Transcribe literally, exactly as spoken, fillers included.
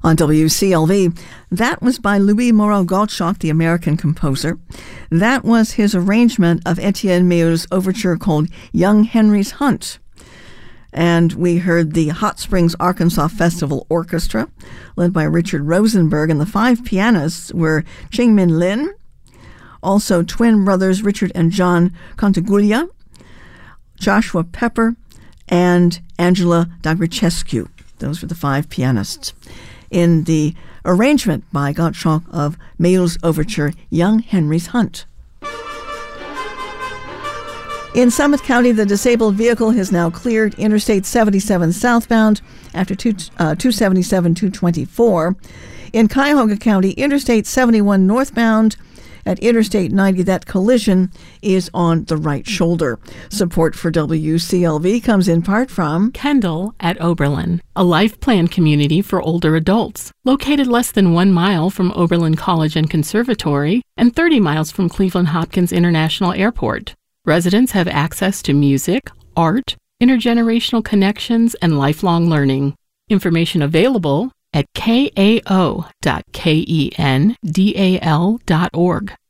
On W C L V. That was by Louis Moreau Gottschalk, the American composer. That was his arrangement of Etienne Meil's overture called Young Henry's Hunt. And we heard the Hot Springs, Arkansas Festival Orchestra, led by Richard Rosenberg, and the five pianists were Ching-Min Lin, also twin brothers Richard and John Contiguglia, Joshua Pepper, and Angela D'Agrichescu. Those were the five pianists in the arrangement by Gottschalk of Meil's overture, Young Henry's Hunt. In Summit County, the disabled vehicle has now cleared Interstate seventy-seven southbound after two, uh, two seventy-seven two twenty-four. In Cuyahoga County, Interstate seventy-one northbound at Interstate ninety, that collision is on the right shoulder. Support for W C L V comes in part from Kendall at Oberlin, a life plan community for older adults, located less than one mile from Oberlin College and Conservatory and thirty miles from Cleveland Hopkins International Airport. Residents have access to music, art, intergenerational connections, and lifelong learning. Information available at k a o dot kendal dot org.